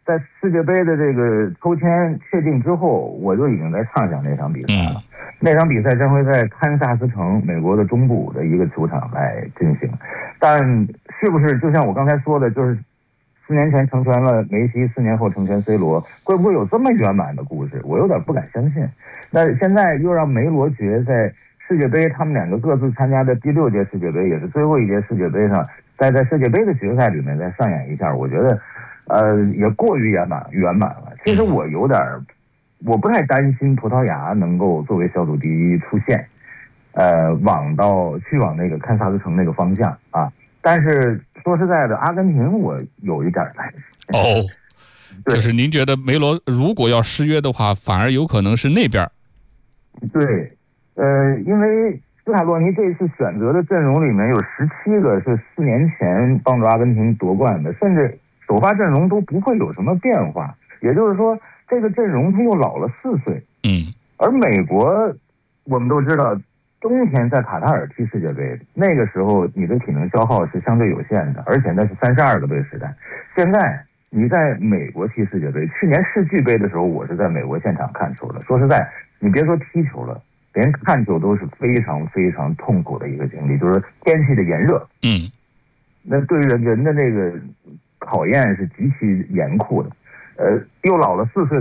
在世界杯的这个抽签确定之后，我就已经在畅想那场比赛了。那场比赛将会在堪萨斯城，美国的中部的一个球场来进行。但是不是就像我刚才说的，就是4年前成全了梅西，4年后成全 C 罗，会不会有这么圆满的故事？我有点不敢相信。那现在又让梅罗爵在世界杯，他们2个各自参加的第6届世界杯，也是最后一届世界杯上，在世界杯的决赛里面再上演一下，我觉得也过于圆满了。其实我不太担心葡萄牙能够作为小组第一出线，去往那个堪萨斯城那个方向啊。但是说实在的，阿根廷我有一点担心。 就是您觉得梅罗如果要失约的话，反而有可能是那边。 对，因为斯卡洛尼这次选择的阵容里面有17个是4年前帮助阿根廷夺冠的，甚至首发阵容都不会有什么变化。也就是说，这个阵容他又老了4岁。而美国我们都知道，冬天在卡塔尔踢世界杯，那个时候你的体能消耗是相对有限的，而且那是32个队时代。现在你在美国踢世界杯，去年世俱杯的时候，我是在美国现场看球的。说实在，你别说踢球了，连看球都是非常非常痛苦的一个经历，就是天气的炎热。那对人的那个考验是极其严酷的。又老了4岁。